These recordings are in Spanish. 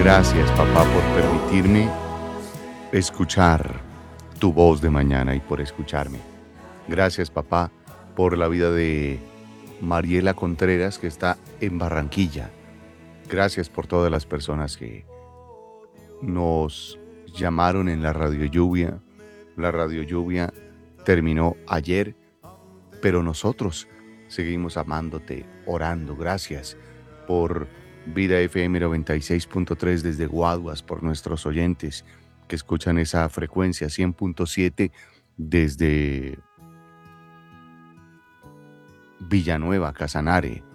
Gracias, papá, por permitirme escuchar tu voz de mañana y por escucharme. Gracias, papá, por la vida de Mariela Contreras, que está en Barranquilla. Gracias por todas las personas que nos llamaron en la Radio Lluvia. La Radio Lluvia terminó ayer, pero nosotros seguimos amándote, orando. Gracias por Vida FM 96.3 desde Guaduas, por nuestros oyentes que escuchan esa frecuencia 100.7 desde Villanueva, Casanare,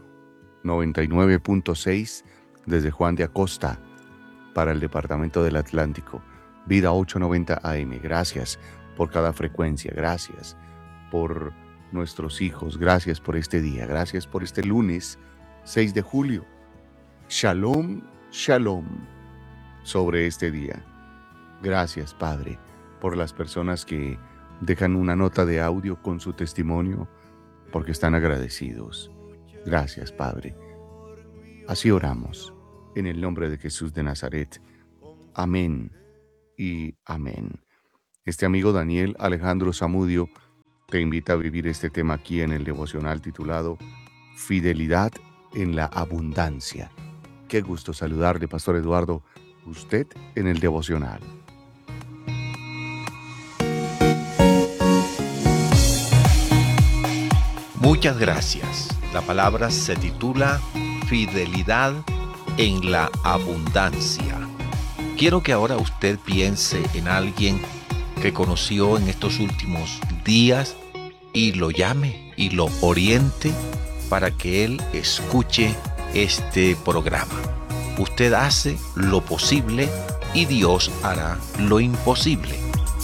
99.6 desde Juan de Acosta para el departamento del Atlántico, Vida 890 AM. Gracias por cada frecuencia, gracias por nuestros hijos, gracias por este día, gracias por este lunes 6 de julio. Shalom, shalom sobre este día. Gracias, Padre, por las personas que dejan una nota de audio con su testimonio, porque están agradecidos. Gracias, Padre. Así oramos, en el nombre de Jesús de Nazaret. Amén y amén. Este amigo Daniel Alejandro Zamudio te invita a vivir este tema aquí en el devocional titulado Fidelidad en la Abundancia. Qué gusto saludarle, Pastor Eduardo, usted en el devocional. Muchas gracias. La palabra se titula Fidelidad en la Abundancia. Quiero que ahora usted piense en alguien que conoció en estos últimos días y lo llame y lo oriente para que él escuche este programa. Usted hace lo posible y Dios hará lo imposible.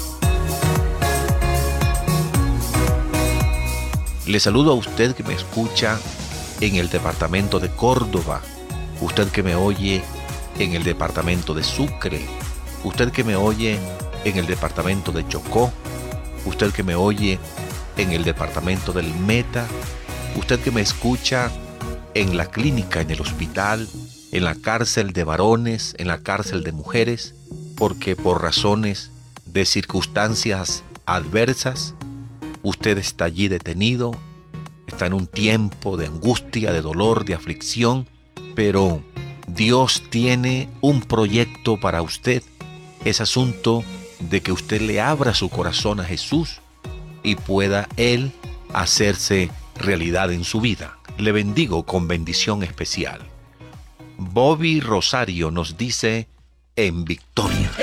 Le saludo a usted que me escucha en el departamento de Córdoba, usted que me oye en el departamento de Sucre, usted que me oye en el departamento de Chocó, usted que me oye en el departamento del Meta, usted que me escucha en la clínica, en el hospital, en la cárcel de varones, en la cárcel de mujeres, porque por razones de circunstancias adversas, usted está allí detenido, está en un tiempo de angustia, de dolor, de aflicción, pero Dios tiene un proyecto para usted. Es asunto de que usted le abra su corazón a Jesús y pueda Él hacerse realidad en su vida. Le bendigo con bendición especial. Bobby Rosario nos dice en victoria.